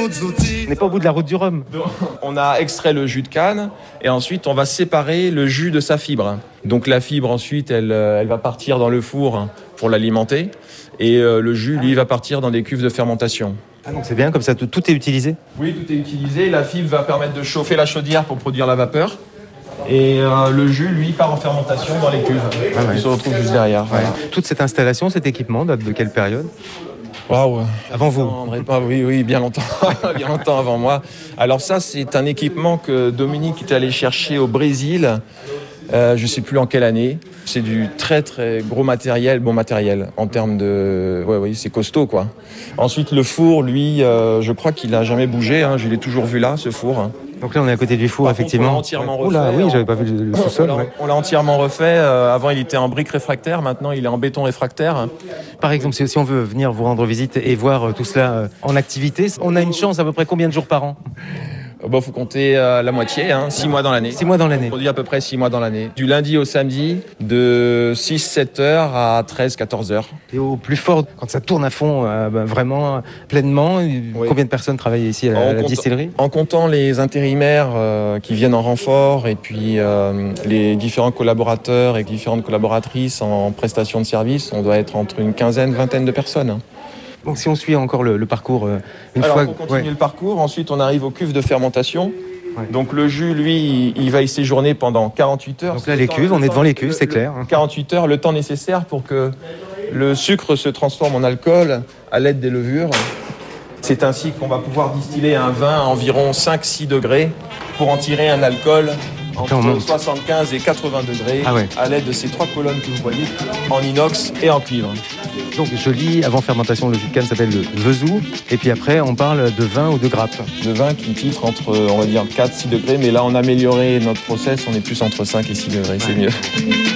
On n'est pas au bout de la route du rhum. On a extrait le jus de canne et ensuite on va séparer le jus de sa fibre. Donc la fibre ensuite elle va partir dans le four pour l'alimenter et le jus lui va partir dans des cuves de fermentation. Ah donc c'est bien, comme ça tout est utilisé. Oui, tout est utilisé. La fibre va permettre de chauffer la chaudière pour produire la vapeur. Et le jus, lui, part en fermentation dans les cuves. Il se retrouve juste derrière. Ouais. Toute cette installation, cet équipement date de quelle période ? Waouh. Avant vous ? Oui, bien longtemps. Bien longtemps avant moi. Alors ça, c'est un équipement que Dominique est allé chercher au Brésil. Je ne sais plus en quelle année. C'est du très très gros matériel, bon matériel en termes de... Oui, c'est costaud quoi. Ensuite le four, lui, je crois qu'il n'a jamais bougé. Je l'ai toujours vu là, ce four. Donc là on est à côté du four, effectivement. On l'a entièrement refait. Oula, oui, j'avais pas vu le sous-sol. On l'a entièrement refait. Avant il était en briques réfractaires, maintenant il est en béton réfractaire. Par exemple, si on veut venir vous rendre visite et voir tout cela en activité, on a une chance à peu près combien de jours par an ? Bon, faut compter la moitié, 6 mois dans l'année. 6 mois dans l'année. On produit à peu près 6 mois dans l'année. Du lundi au samedi, de 6-7 heures à 13-14 heures. Et au plus fort, quand ça tourne à fond, vraiment pleinement, combien de personnes travaillent ici à la distillerie ? En comptant les intérimaires qui viennent en renfort et puis les différents collaborateurs et différentes collaboratrices en prestation de service, on doit être entre une quinzaine, vingtaine de personnes. Donc si on suit encore le parcours pour continuer le parcours, ensuite on arrive aux cuves de fermentation. Ouais. Donc le jus, lui, il va y séjourner pendant 48 heures. Donc là, les cuves, on est devant les cuves, c'est clair. 48 heures, le temps nécessaire pour que le sucre se transforme en alcool à l'aide des levures. C'est ainsi qu'on va pouvoir distiller un vin à environ 5-6 degrés pour en tirer un alcool entre 75 et 80 degrés à l'aide de ces 3 colonnes que vous voyez en inox et en cuivre. Donc je lis, avant fermentation, le jus de canne s'appelle le vezou, et puis après on parle de vin ou de grappe. De vin qui titre entre, on va dire, 4-6 degrés, mais là on a amélioré notre process, on est plus entre 5 et 6 degrés, c'est mieux.